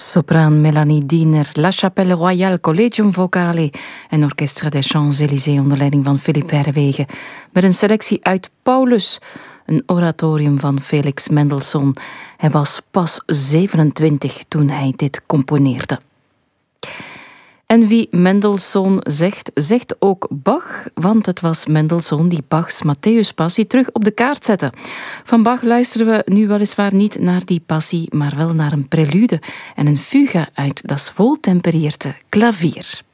Sopraan Melanie Diener, La Chapelle Royale Collegium Vocale en Orchestre des Champs-Élysées onder leiding van Philippe Herwegen. Met een selectie uit Paulus, een oratorium van Felix Mendelssohn. Hij was pas 27 toen hij dit componeerde. En wie Mendelssohn zegt, zegt ook Bach, want het was Mendelssohn die Bachs Matthäuspassie terug op de kaart zette. Van Bach luisteren we nu weliswaar niet naar die passie, maar wel naar een prelude en een fuga uit Das Wohltemperierte Klavier.